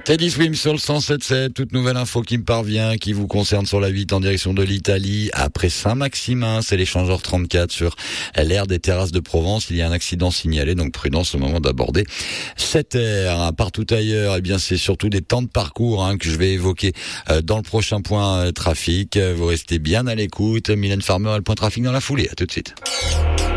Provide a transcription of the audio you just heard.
Teddy Swim sur le 107.7, toute nouvelle info qui me parvient, qui vous concerne sur la 8 en direction de l'Italie. Après Saint-Maximin, c'est l'échangeur 34 sur l'aire des terrasses de Provence. Il y a un accident signalé, donc prudence au moment d'aborder cette aire. Partout ailleurs, eh bien, c'est surtout des temps de parcours que je vais évoquer dans le prochain point trafic. Vous restez bien à l'écoute. Mylène Farmer a le point trafic dans la foulée. À tout de suite.